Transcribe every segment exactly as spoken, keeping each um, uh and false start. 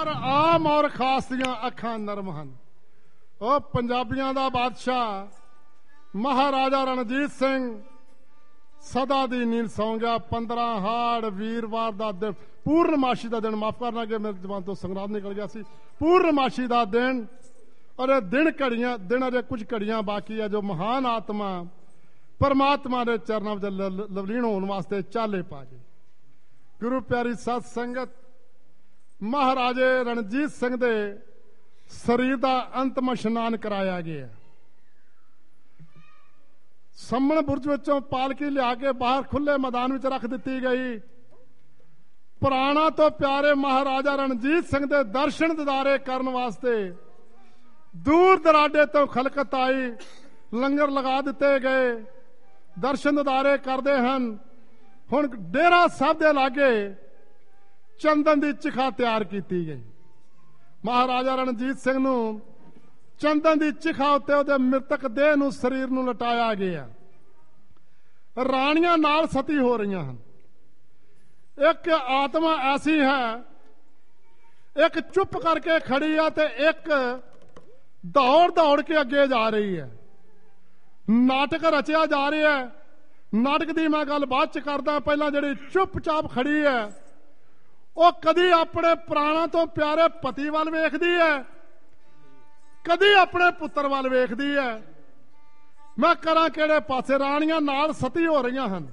पर आम और खास दियां अखां नरम हन। ओ पंजाबियां दा बादशाह महाराजा रणजीत सिंह सदा दी नींद सौ गया। पंद्रह हाड़ वीरवार दा दिन, पूर्णमाशी दा दिन, माफ करना कि मेरे जबान तो संग्राम निकल गया सी। पूर्णमाशी दा दिन और दिन घड़ियां दिन अजे कुछ घड़ियां बाकी है जो महान आत्मा परमात्मा के चरणों में लवलीन होने वास्ते चाले पा गई। गुरु प्यारी सत संगत, महाराजे रणजीत सिंह दे शरीर का अंतिम इशनान कराया गया। सम्मण बुर्ज विचों पालकी लिया के बाहर खुले मैदान में रख दी गई। पुराणा तो प्यारे महाराजा रणजीत सिंह दे दर्शन दीदारे करने वास्ते दूर दराडे तो खलकत आई। लंगर लगा दिते गए, दर्शन दीदारे करते हैं। हुण डेरा साहब दे लागे चंदन की चिखा तैयार की गई। महाराजा रणजीत सिंह नूं चंदन की चिखा उत्ते उहदे मृतक देह नूं शरीर नूं लटाया गया। राणियां नाल सती हो रही हैं। एक आत्मा ऐसी है, एक चुप करके खड़ी है ते एक दौड़ दौड़ के अगे जा रही है। नाटक रचिया जा रहा है। नाटक की मैं गल बाद च करदा, पहला जिहड़ी चुपचाप खड़ी है वो कदी अपने प्राणों तो प्यारे पति वाल वेखदी है, कदी अपने पुत्र वाल वेखदी है। मैं करा किहड़े पासे? राणियां नाल सती हो रही हैं।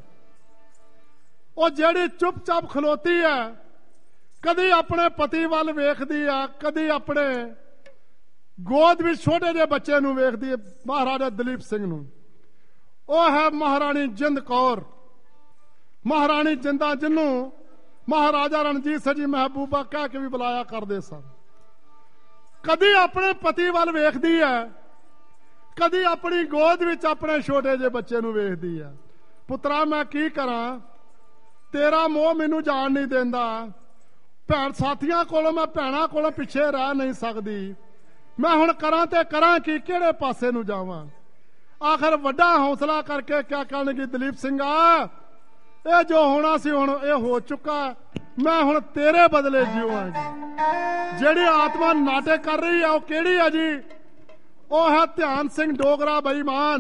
वो जिहड़ी चुपचाप खलोती है कदी अपने पति वाल वेखदी है, कदी अपने गोद भी छोटे जे बच्चे नूं वेखदी है, महाराजा दलीप सिंह नूं। वो है महाराणी जिंद कौर, महाराणी जिंदा, जिन्हों महाराजा रणजीत सिंह जी महबूबा कह के भी बुलाया करते सन। कदी अपने पति वाल वेखदी है, कदी अपनी गोद विच अपने छोटे जे बच्चे नूं वेखदी है। पुत्रा मैं की करा, तेरा मोह मैनू जान नहीं देंदा। भैन साथियां कोलों मैं भैणां कोलों पिछे रह नहीं सकती। मैं हुण करां ते करां की, किहड़े पासे नूं जावां? आखिर वड्डा हौसला करके क्या कहणगी, दलीप सिंघा ये जो होना सी हुण ये हो चुका, मैं हुण तेरे बदले जीवांगी। जिहड़ी आत्मा नाटक कर रही है वो किहड़ी है जी? वो है ध्यान सिंह डोगरा बेईमान।